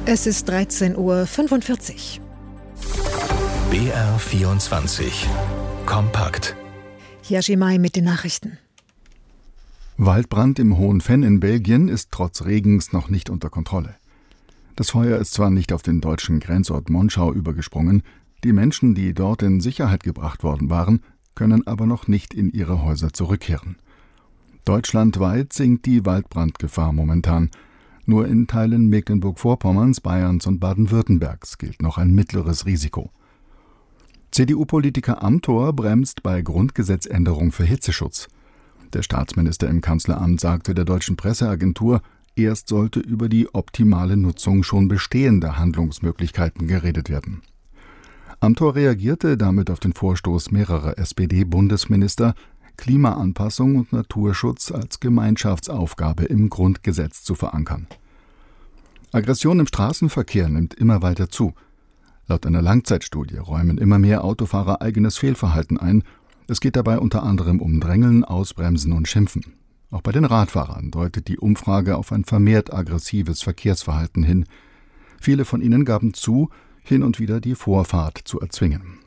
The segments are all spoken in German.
Es ist 13:45 Uhr. BR24 Kompakt. Yashimai mit den Nachrichten. Waldbrand im Hohen Venn in Belgien ist trotz Regens noch nicht unter Kontrolle. Das Feuer ist zwar nicht auf den deutschen Grenzort Monschau übergesprungen, die Menschen, die dort in Sicherheit gebracht worden waren, können aber noch nicht in ihre Häuser zurückkehren. Deutschlandweit sinkt die Waldbrandgefahr momentan. Nur in Teilen Mecklenburg-Vorpommerns, Bayerns und Baden-Württembergs gilt noch ein mittleres Risiko. CDU-Politiker Amthor bremst bei Grundgesetzänderung für Hitzeschutz. Der Staatsminister im Kanzleramt sagte der deutschen Presseagentur, erst sollte über die optimale Nutzung schon bestehender Handlungsmöglichkeiten geredet werden. Amthor reagierte damit auf den Vorstoß mehrerer SPD-Bundesminister, Klimaanpassung und Naturschutz als Gemeinschaftsaufgabe im Grundgesetz zu verankern. Aggression im Straßenverkehr nimmt immer weiter zu. Laut einer Langzeitstudie räumen immer mehr Autofahrer eigenes Fehlverhalten ein. Es geht dabei unter anderem um Drängeln, Ausbremsen und Schimpfen. Auch bei den Radfahrern deutet die Umfrage auf ein vermehrt aggressives Verkehrsverhalten hin. Viele von ihnen gaben zu, hin und wieder die Vorfahrt zu erzwingen.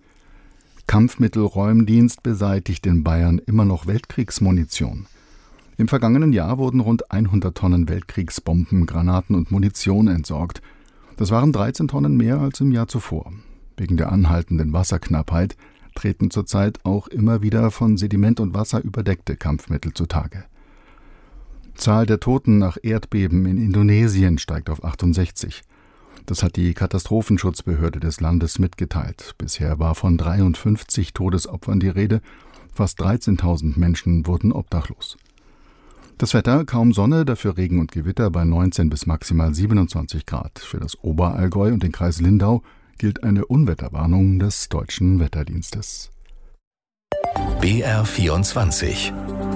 Kampfmittelräumdienst beseitigt in Bayern immer noch Weltkriegsmunition. Im vergangenen Jahr wurden rund 100 Tonnen Weltkriegsbomben, Granaten und Munition entsorgt. Das waren 13 Tonnen mehr als im Jahr zuvor. Wegen der anhaltenden Wasserknappheit treten zurzeit auch immer wieder von Sediment und Wasser überdeckte Kampfmittel zutage. Zahl der Toten nach Erdbeben in Indonesien steigt auf 68. Das hat die Katastrophenschutzbehörde des Landes mitgeteilt. Bisher war von 53 Todesopfern die Rede. Fast 13.000 Menschen wurden obdachlos. Das Wetter, kaum Sonne, dafür Regen und Gewitter bei 19 bis maximal 27 Grad. Für das Oberallgäu und den Kreis Lindau gilt eine Unwetterwarnung des Deutschen Wetterdienstes. BR24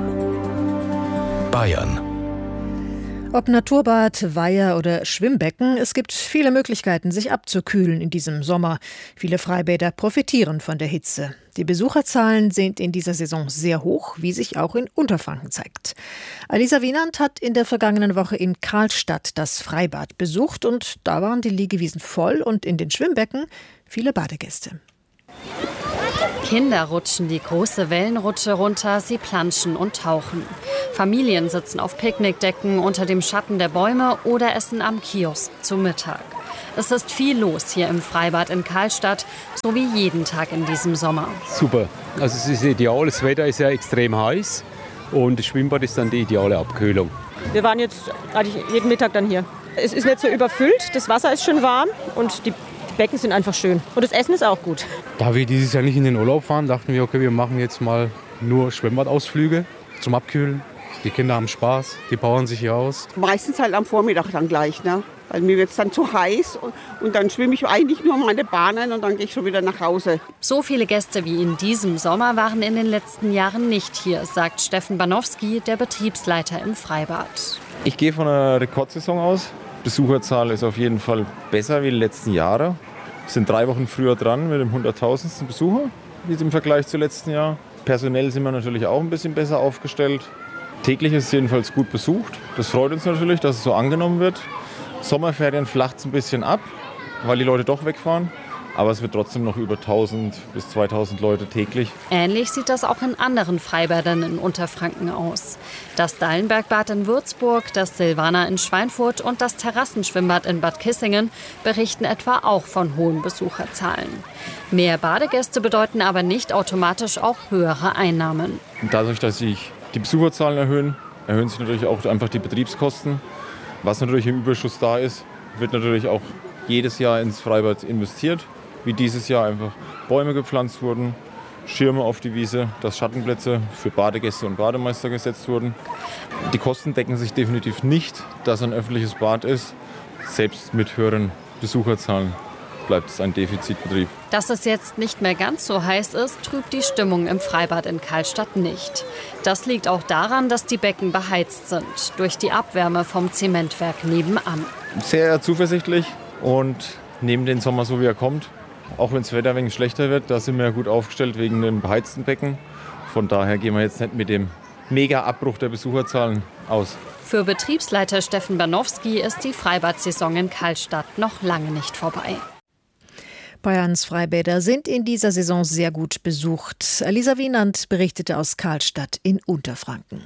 Bayern. Ob Naturbad, Weiher oder Schwimmbecken, es gibt viele Möglichkeiten, sich abzukühlen in diesem Sommer. Viele Freibäder profitieren von der Hitze. Die Besucherzahlen sind in dieser Saison sehr hoch, wie sich auch in Unterfranken zeigt. Alisa Wienand hat in der vergangenen Woche in Karlstadt das Freibad besucht und da waren die Liegewiesen voll und in den Schwimmbecken viele Badegäste. Kinder rutschen die große Wellenrutsche runter, sie planschen und tauchen. Familien sitzen auf Picknickdecken unter dem Schatten der Bäume oder essen am Kiosk zu Mittag. Es ist viel los hier im Freibad in Karlstadt, so wie jeden Tag in diesem Sommer. Super, also es ist ideal, das Wetter ist ja extrem heiß und das Schwimmbad ist dann die ideale Abkühlung. Wir waren jetzt eigentlich jeden Mittag dann hier. Es ist nicht so überfüllt, das Wasser ist schön warm und die Becken sind einfach schön. Und das Essen ist auch gut. Da wir dieses Jahr nicht in den Urlaub fahren, dachten wir, okay, wir machen jetzt mal nur Schwimmbadausflüge zum Abkühlen. Die Kinder haben Spaß, die powern sich hier aus. Meistens halt am Vormittag dann gleich, ne? Weil mir wird es dann zu heiß und dann schwimme ich eigentlich nur meine Bahnen und dann gehe ich schon wieder nach Hause. So viele Gäste wie in diesem Sommer waren in den letzten Jahren nicht hier, sagt Steffen Banowski, der Betriebsleiter im Freibad. Ich gehe von einer Rekordsaison aus. Besucherzahl ist auf jeden Fall besser wie die letzten Jahre. Wir sind 3 Wochen früher dran mit dem 100.000. Besucher, wie im Vergleich zum letzten Jahr. Personell sind wir natürlich auch ein bisschen besser aufgestellt. Täglich ist es jedenfalls gut besucht. Das freut uns natürlich, dass es so angenommen wird. Sommerferien flacht es ein bisschen ab, weil die Leute doch wegfahren. Aber es wird trotzdem noch über 1.000 bis 2.000 Leute täglich. Ähnlich sieht das auch in anderen Freibädern in Unterfranken aus. Das Dallenbergbad in Würzburg, das Silvaner in Schweinfurt und das Terrassenschwimmbad in Bad Kissingen berichten etwa auch von hohen Besucherzahlen. Mehr Badegäste bedeuten aber nicht automatisch auch höhere Einnahmen. Und dadurch, dass sich die Besucherzahlen erhöhen, erhöhen sich natürlich auch einfach die Betriebskosten. Was natürlich im Überschuss da ist, wird natürlich auch jedes Jahr ins Freibad investiert. Wie dieses Jahr einfach Bäume gepflanzt wurden, Schirme auf die Wiese, dass Schattenplätze für Badegäste und Bademeister gesetzt wurden. Die Kosten decken sich definitiv nicht, dass ein öffentliches Bad ist. Selbst mit höheren Besucherzahlen bleibt es ein Defizitbetrieb. Dass es jetzt nicht mehr ganz so heiß ist, trübt die Stimmung im Freibad in Karlstadt nicht. Das liegt auch daran, dass die Becken beheizt sind, durch die Abwärme vom Zementwerk nebenan. Sehr zuversichtlich und nehmen den Sommer so, wie er kommt. Auch wenn das Wetter ein wenig schlechter wird, da sind wir ja gut aufgestellt wegen dem beheizten Becken. Von daher gehen wir jetzt nicht mit dem Mega-Abbruch der Besucherzahlen aus. Für Betriebsleiter Steffen Banowski ist die Freibad-Saison in Karlstadt noch lange nicht vorbei. Bayerns Freibäder sind in dieser Saison sehr gut besucht. Alisa Wienand berichtete aus Karlstadt in Unterfranken.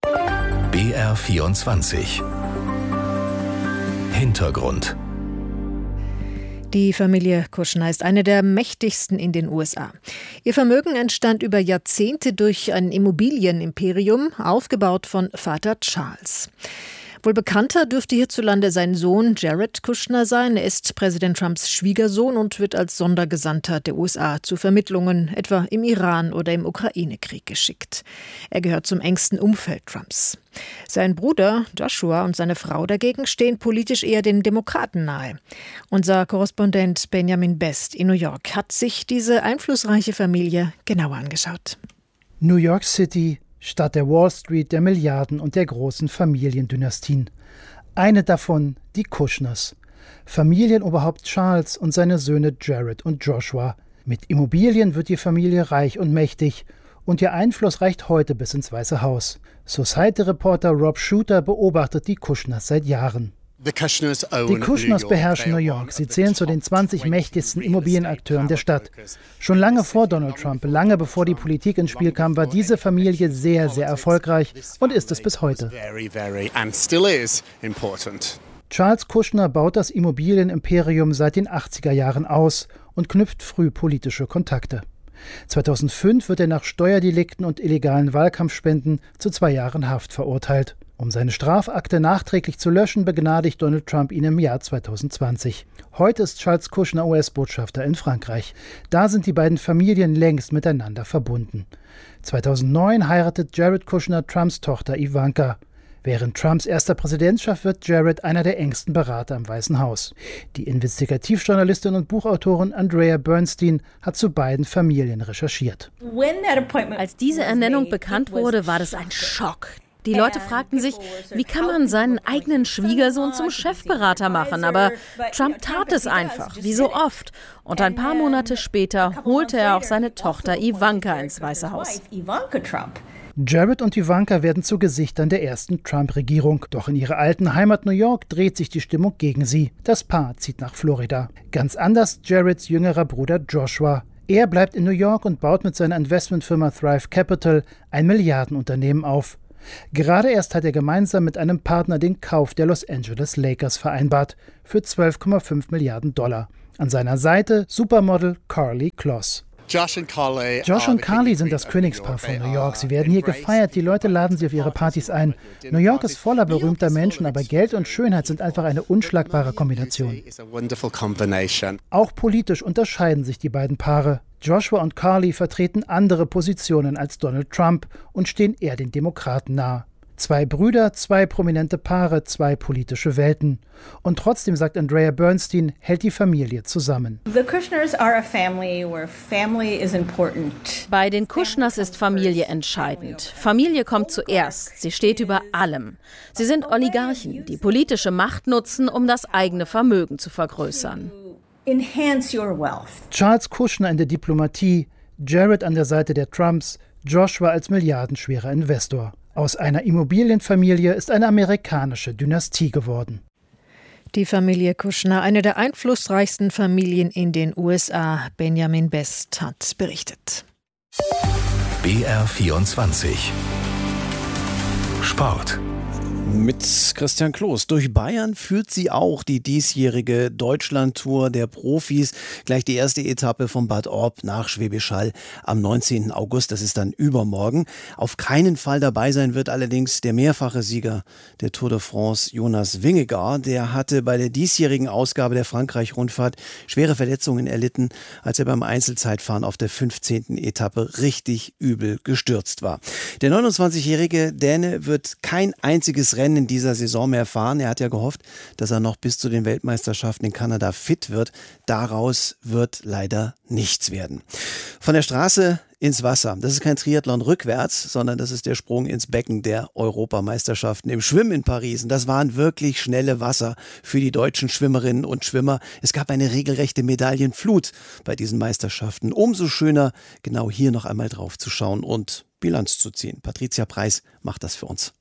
BR24 Hintergrund. Die Familie Kushner ist eine der mächtigsten in den USA. Ihr Vermögen entstand über Jahrzehnte durch ein Immobilienimperium, aufgebaut von Vater Charles. Wohl bekannter dürfte hierzulande sein Sohn Jared Kushner sein. Er ist Präsident Trumps Schwiegersohn und wird als Sondergesandter der USA zu Vermittlungen, etwa im Iran oder im Ukraine-Krieg, geschickt. Er gehört zum engsten Umfeld Trumps. Sein Bruder Joshua und seine Frau dagegen stehen politisch eher den Demokraten nahe. Unser Korrespondent Benjamin Best in New York hat sich diese einflussreiche Familie genauer angeschaut. New York City, Stadt der Wall Street, der Milliarden und der großen Familiendynastien. Eine davon die Kushners. Familienoberhaupt Charles und seine Söhne Jared und Joshua. Mit Immobilien wird die Familie reich und mächtig und ihr Einfluss reicht heute bis ins Weiße Haus. Society-Reporter Rob Shooter beobachtet die Kushners seit Jahren. Die Kushners beherrschen New York. Sie zählen zu den 20 mächtigsten Immobilienakteuren der Stadt. Schon lange vor Donald Trump, lange bevor die Politik ins Spiel kam, war diese Familie sehr, sehr erfolgreich und ist es bis heute. Charles Kushner baut das Immobilienimperium seit den 80er Jahren aus und knüpft früh politische Kontakte. 2005 wird er nach Steuerdelikten und illegalen Wahlkampfspenden zu 2 Jahren Haft verurteilt. Um seine Strafakte nachträglich zu löschen, begnadigt Donald Trump ihn im Jahr 2020. Heute ist Charles Kushner US-Botschafter in Frankreich. Da sind die beiden Familien längst miteinander verbunden. 2009 heiratet Jared Kushner Trumps Tochter Ivanka. Während Trumps erster Präsidentschaft wird Jared einer der engsten Berater im Weißen Haus. Die Investigativjournalistin und Buchautorin Andrea Bernstein hat zu beiden Familien recherchiert. Als diese Ernennung bekannt wurde, war das ein Schock. Die Leute fragten sich, wie kann man seinen eigenen Schwiegersohn zum Chefberater machen? Aber Trump tat es einfach, wie so oft. Und ein paar Monate später holte er auch seine Tochter Ivanka ins Weiße Haus. Jared und Ivanka werden zu Gesichtern der ersten Trump-Regierung. Doch in ihrer alten Heimat New York dreht sich die Stimmung gegen sie. Das Paar zieht nach Florida. Ganz anders Jareds jüngerer Bruder Joshua. Er bleibt in New York und baut mit seiner Investmentfirma Thrive Capital ein Milliardenunternehmen auf. Gerade erst hat er gemeinsam mit einem Partner den Kauf der Los Angeles Lakers vereinbart für $12,5 Milliarden. An seiner Seite Supermodel Karlie Kloss. Josh und Carly sind das Königspaar von New York. Sie werden hier gefeiert, die Leute laden sie auf ihre Partys ein. New York ist voller berühmter Menschen, aber Geld und Schönheit sind einfach eine unschlagbare Kombination. Auch politisch unterscheiden sich die beiden Paare. Joshua und Carly vertreten andere Positionen als Donald Trump und stehen eher den Demokraten nahe. 2 Brüder, 2 prominente Paare, 2 politische Welten. Und trotzdem, sagt Andrea Bernstein, hält die Familie zusammen. Bei den Kushners ist Familie entscheidend. Familie kommt zuerst. Sie steht über allem. Sie sind Oligarchen, die politische Macht nutzen, um das eigene Vermögen zu vergrößern. Charles Kushner in der Diplomatie, Jared an der Seite der Trumps, Joshua als milliardenschwerer Investor. Aus einer Immobilienfamilie ist eine amerikanische Dynastie geworden. Die Familie Kushner, eine der einflussreichsten Familien in den USA. Benjamin Best hat berichtet. BR24 Sport. Mit Christian Kloß. Durch Bayern führt sie auch die diesjährige Deutschlandtour der Profis. Gleich die erste Etappe von Bad Orb nach Schwäbisch Hall am 19. August. Das ist dann übermorgen. Auf keinen Fall dabei sein wird allerdings der mehrfache Sieger der Tour de France, Jonas Vingegaard. Der hatte bei der diesjährigen Ausgabe der Frankreich-Rundfahrt schwere Verletzungen erlitten, als er beim Einzelzeitfahren auf der 15. Etappe richtig übel gestürzt war. Der 29-jährige Däne wird kein einziges Rennen in dieser Saison mehr fahren. Er hat ja gehofft, dass er noch bis zu den Weltmeisterschaften in Kanada fit wird. Daraus wird leider nichts werden. Von der Straße ins Wasser. Das ist kein Triathlon rückwärts, sondern das ist der Sprung ins Becken der Europameisterschaften im Schwimmen in Paris. Und das waren wirklich schnelle Wasser für die deutschen Schwimmerinnen und Schwimmer. Es gab eine regelrechte Medaillenflut bei diesen Meisterschaften. Umso schöner, genau hier noch einmal drauf zu schauen und Bilanz zu ziehen. Patricia Preis macht das für uns.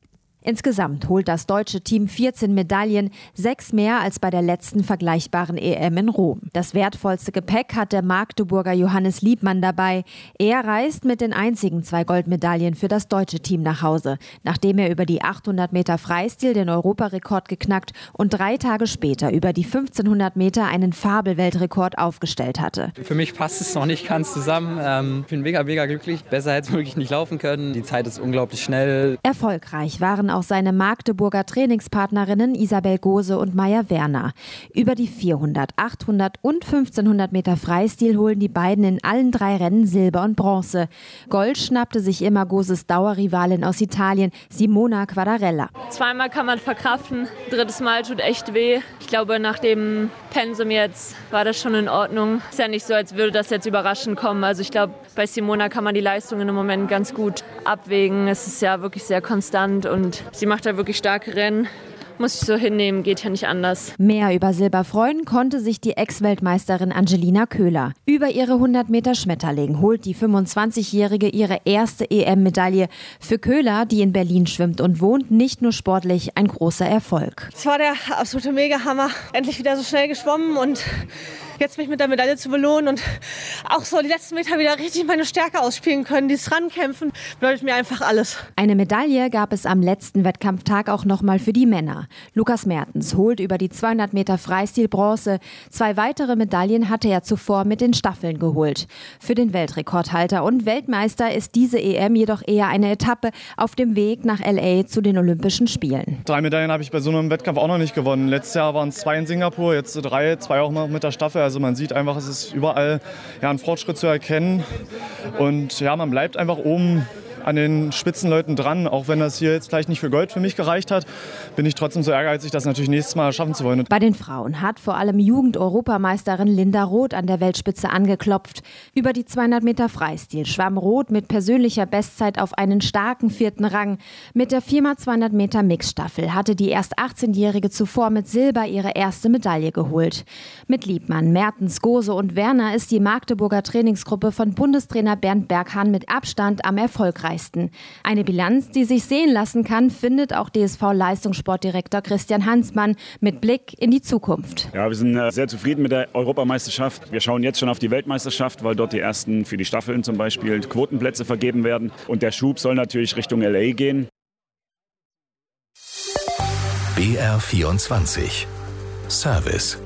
Insgesamt holt das deutsche Team 14 Medaillen, 6 mehr als bei der letzten vergleichbaren EM in Rom. Das wertvollste Gepäck hat der Magdeburger Johannes Liebmann dabei. Er reist mit den einzigen 2 Goldmedaillen für das deutsche Team nach Hause, nachdem er über die 800 Meter Freistil den Europarekord geknackt und 3 Tage später über die 1500 Meter einen Fabelweltrekord aufgestellt hatte. Für mich passt es noch nicht ganz zusammen. Ich bin mega glücklich. Besser hätte es wirklich nicht laufen können. Die Zeit ist unglaublich schnell. Erfolgreich waren auch seine Magdeburger Trainingspartnerinnen Isabel Gose und Maja Werner. Über die 400, 800 und 1500 Meter Freistil holen die beiden in allen 3 Rennen Silber und Bronze. Gold schnappte sich immer Goses Dauerrivalin aus Italien, Simona Quadarella. Zweimal kann man verkraften, 3. Mal tut echt weh. Ich glaube, nach dem Pensum jetzt war das schon in Ordnung. Ist ja nicht so, als würde das jetzt überraschend kommen. Also ich glaube, bei Simona kann man die Leistungen im Moment ganz gut abwägen. Es ist ja wirklich sehr konstant und sie macht ja wirklich starke Rennen. Muss ich so hinnehmen, geht ja nicht anders. Mehr über Silber freuen konnte sich die Ex-Weltmeisterin Angelina Köhler. Über ihre 100 Meter Schmetterling holt die 25-Jährige ihre erste EM-Medaille. Für Köhler, die in Berlin schwimmt und wohnt, nicht nur sportlich ein großer Erfolg. Es war der absolute Mega-Hammer. Endlich wieder so schnell geschwommen und jetzt mich mit der Medaille zu belohnen und auch so die letzten Meter wieder richtig meine Stärke ausspielen können. Dieses Rankämpfen bedeutet mir einfach alles. Eine Medaille gab es am letzten Wettkampftag auch nochmal für die Männer. Lukas Mertens holt über die 200 Meter Freistil Bronze. 2 weitere Medaillen hatte er zuvor mit den Staffeln geholt. Für den Weltrekordhalter und Weltmeister ist diese EM jedoch eher eine Etappe auf dem Weg nach LA zu den Olympischen Spielen. 3 Medaillen habe ich bei so einem Wettkampf auch noch nicht gewonnen. Letztes Jahr waren es 2 in Singapur, jetzt 3, 2 auch noch mit der Staffel. Also man sieht einfach, es ist überall ein Fortschritt zu erkennen. Und man bleibt einfach oben an den Spitzenleuten dran. Auch wenn das hier jetzt vielleicht nicht für Gold für mich gereicht hat, bin ich trotzdem so ehrgeizig, das natürlich nächstes Mal schaffen zu wollen. Bei den Frauen hat vor allem Jugend-Europameisterin Linda Roth an der Weltspitze angeklopft. Über die 200 Meter Freistil schwamm Roth mit persönlicher Bestzeit auf einen starken 4. Rang. Mit der 4x200 Meter Mixstaffel hatte die erst 18-Jährige zuvor mit Silber ihre erste Medaille geholt. Mit Liebmann, Mertens, Gose und Werner ist die Magdeburger Trainingsgruppe von Bundestrainer Bernd Berghahn mit Abstand am erfolgreichsten. Eine Bilanz, die sich sehen lassen kann, findet auch DSV-Leistungssportdirektor Christian Hansmann mit Blick in die Zukunft. Ja, wir sind sehr zufrieden mit der Europameisterschaft. Wir schauen jetzt schon auf die Weltmeisterschaft, weil dort die ersten für die Staffeln zum Beispiel Quotenplätze vergeben werden. Und der Schub soll natürlich Richtung LA gehen. BR24 Service.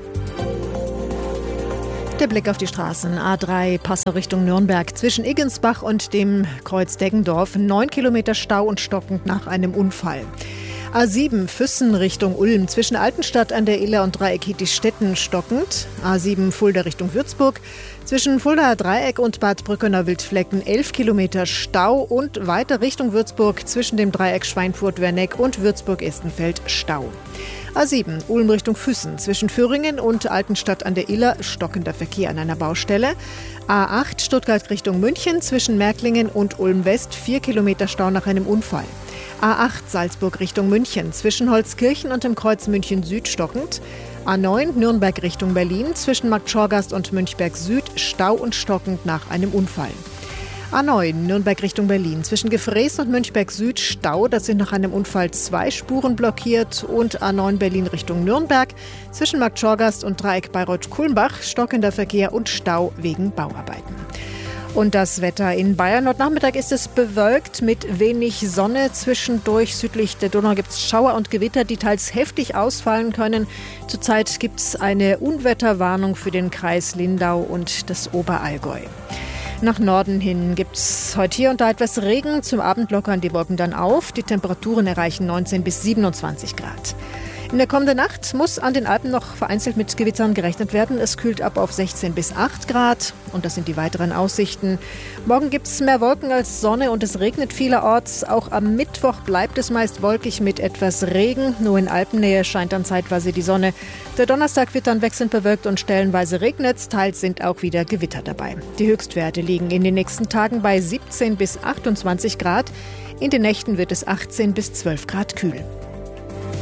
Der Blick auf die Straßen. A3 Passau Richtung Nürnberg. Zwischen Iggensbach und dem Kreuz Deggendorf 9 Kilometer Stau und stockend nach einem Unfall. A7 Füssen Richtung Ulm. Zwischen Altenstadt an der Iller und Dreieck Hittichstetten stockend. A7 Fulda Richtung Würzburg. Zwischen Fuldaer Dreieck und Bad Brückener Wildflecken 11 Kilometer Stau und weiter Richtung Würzburg zwischen dem Dreieck Schweinfurt-Werneck und Würzburg-Estenfeld Stau. A7 Ulm Richtung Füssen. Zwischen Föhringen und Altenstadt an der Iller stockender Verkehr an einer Baustelle. A8 Stuttgart Richtung München. Zwischen Märklingen und Ulm West 4 Kilometer Stau nach einem Unfall. A8 Salzburg Richtung München. Zwischen Holzkirchen und dem Kreuz München Süd stockend. A9 Nürnberg Richtung Berlin. Zwischen Markt Schorgast und Münchberg Süd Stau und stockend nach einem Unfall. A9 Nürnberg Richtung Berlin. Zwischen Gefrees und Münchberg Süd Stau. Das sind nach einem Unfall 2 Spuren blockiert. Und A9 Berlin Richtung Nürnberg. Zwischen Markt Schorgast und Dreieck Bayreuth-Kulmbach stockender Verkehr und Stau wegen Bauarbeiten. Und das Wetter in Bayern. Heute Nachmittag ist es bewölkt mit wenig Sonne. Zwischendurch südlich der Donau gibt es Schauer und Gewitter, die teils heftig ausfallen können. Zurzeit gibt es eine Unwetterwarnung für den Kreis Lindau und das Oberallgäu. Nach Norden hin gibt es heute hier und da etwas Regen. Zum Abend lockern die Wolken dann auf. Die Temperaturen erreichen 19 bis 27 Grad. In der kommenden Nacht muss an den Alpen noch vereinzelt mit Gewittern gerechnet werden. Es kühlt ab auf 16 bis 8 Grad. Und das sind die weiteren Aussichten. Morgen gibt es mehr Wolken als Sonne und es regnet vielerorts. Auch am Mittwoch bleibt es meist wolkig mit etwas Regen. Nur in Alpennähe scheint dann zeitweise die Sonne. Der Donnerstag wird dann wechselnd bewölkt und stellenweise regnet es. Teils sind auch wieder Gewitter dabei. Die Höchstwerte liegen in den nächsten Tagen bei 17 bis 28 Grad. In den Nächten wird es 18 bis 12 Grad kühl.